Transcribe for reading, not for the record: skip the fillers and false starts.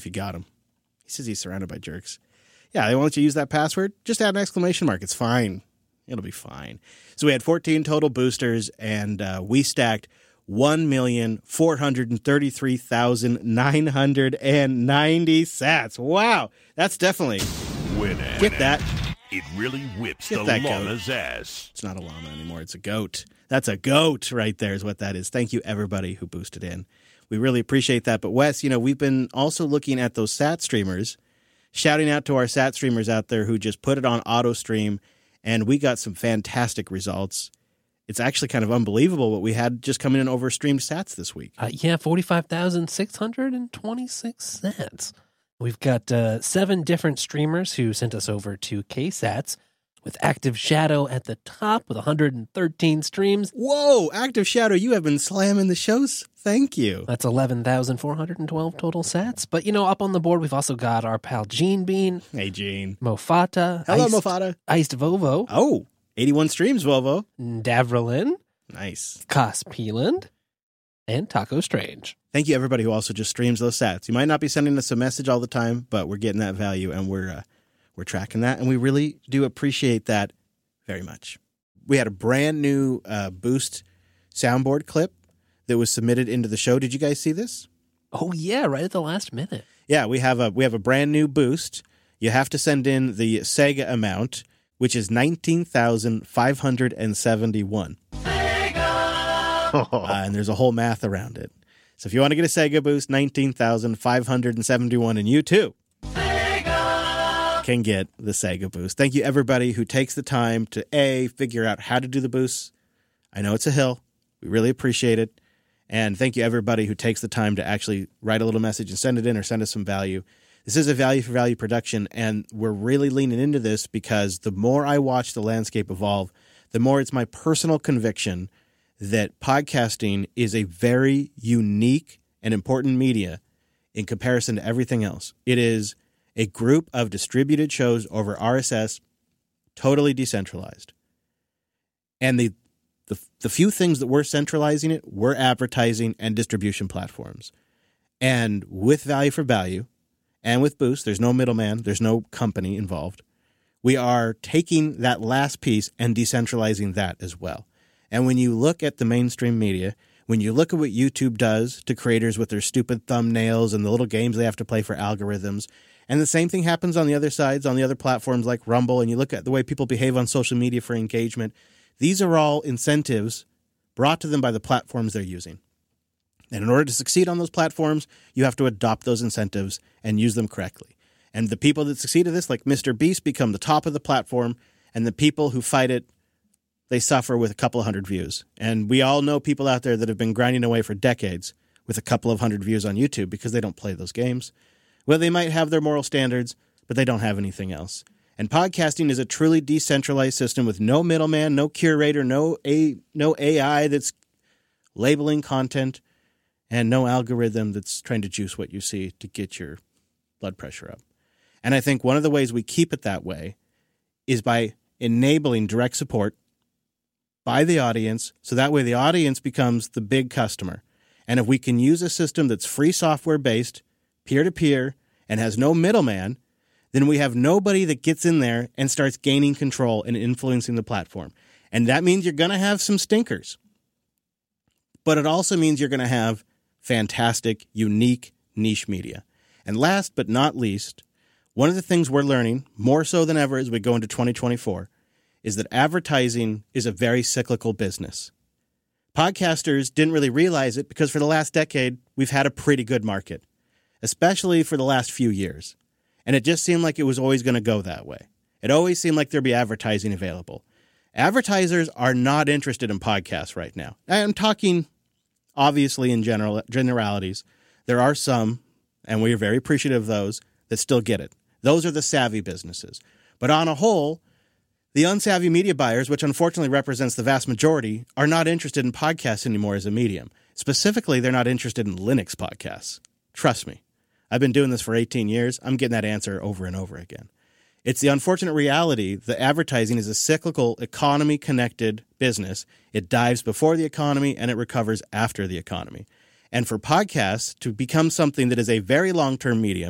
if you got him. He says he's surrounded by jerks. Yeah, they won't let you use that password. Just add an exclamation mark. It's fine. It'll be fine. So we had 14 total boosters, and we stacked 1,433,990 sats. Wow. That's definitely... Winning. Get that. It really whips Get the that llama's ass. It's not a llama anymore. It's a goat. That's a goat right there is what that is. Thank you, everybody who boosted in. We really appreciate that. But, Wes, we've been also looking at those sat streamers, shouting out to our sat streamers out there who just put it on auto stream, and we got some fantastic results. It's actually kind of unbelievable what we had just coming in over streamed sats this week. 45,626 sats. We've got 7 different streamers who sent us over 2K sats, with Active Shadow at the top with 113 streams. Whoa, Active Shadow, you have been slamming the shows. Thank you. That's 11,412 total sats. But, up on the board, we've also got our pal Gene Bean. Hey, Gene. Mofata. Hello, Mofata. Iced Vovo. Oh, 81 streams, Vovo. Davrelin. Nice. Cos Peeland. And Taco Strange. Thank you, everybody who also just streams those sats. You might not be sending us a message all the time, but we're getting that value, and we're tracking that, and we really do appreciate that very much. We had a brand new Boost soundboard clip that was submitted into the show. Did you guys see this? Oh, yeah, right at the last minute. Yeah, we have a brand new Boost. You have to send in the Sega amount, which is 19,571. And there's a whole math around it. So if you want to get a Sega Boost, 19,571, and you too can get the Sega Boost. Thank you, everybody who takes the time to, figure out how to do the boosts. I know it's a hill. We really appreciate it. And thank you, everybody who takes the time to actually write a little message and send it in or send us some value. This is a value for value production, and we're really leaning into this because the more I watch the landscape evolve, the more it's my personal conviction that podcasting is a very unique and important media in comparison to everything else. It is a group of distributed shows over RSS, totally decentralized. And the few things that we're centralizing it, we're advertising and distribution platforms. And with value for value and with Boost, there's no middleman, there's no company involved. We are taking that last piece and decentralizing that as well. And when you look at the mainstream media, when you look at what YouTube does to creators with their stupid thumbnails and the little games they have to play for algorithms, and the same thing happens on the other sides, on the other platforms like Rumble, and you look at the way people behave on social media for engagement, these are all incentives brought to them by the platforms they're using. And in order to succeed on those platforms, you have to adopt those incentives and use them correctly. And the people that succeed at this, like Mr. Beast, become the top of the platform, and the people who fight it, they suffer with a couple of hundred views. And we all know people out there that have been grinding away for decades with a couple of hundred views on YouTube because they don't play those games. Well, they might have their moral standards, but they don't have anything else. And podcasting is a truly decentralized system with no middleman, no curator, no AI that's labeling content, and no algorithm that's trying to juice what you see to get your blood pressure up. And I think one of the ways we keep it that way is by enabling direct support by the audience, so that way the audience becomes the big customer. And if we can use a system that's free software-based, peer-to-peer, and has no middleman, then we have nobody that gets in there and starts gaining control and influencing the platform. And that means you're going to have some stinkers. But it also means you're going to have fantastic, unique, niche media. And last but not least, one of the things we're learning, more so than ever as we go into 2024, is that advertising is a very cyclical business. Podcasters didn't really realize it because for the last decade, we've had a pretty good market, especially for the last few years. And it just seemed like it was always going to go that way. It always seemed like there'd be advertising available. Advertisers are not interested in podcasts right now. I'm talking, obviously, in generalities. There are some, and we are very appreciative of those, that still get it. Those are the savvy businesses. But on a whole, the unsavvy media buyers, which unfortunately represents the vast majority, are not interested in podcasts anymore as a medium. Specifically, they're not interested in Linux podcasts. Trust me. I've been doing this for 18 years. I'm getting that answer over and over again. It's the unfortunate reality that advertising is a cyclical, economy-connected business. It dives before the economy and it recovers after the economy. And for podcasts to become something that is a very long-term medium,